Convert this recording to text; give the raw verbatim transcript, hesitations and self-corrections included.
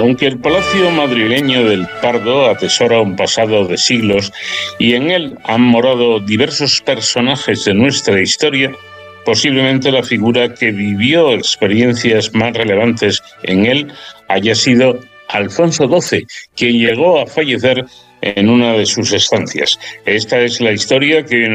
Aunque el Palacio madrileño del Pardo atesora un pasado de siglos y en él han morado diversos personajes de nuestra historia, posiblemente la figura que vivió experiencias más relevantes en él haya sido Alfonso doce, quien llegó a fallecer en una de sus estancias. Esta es la historia que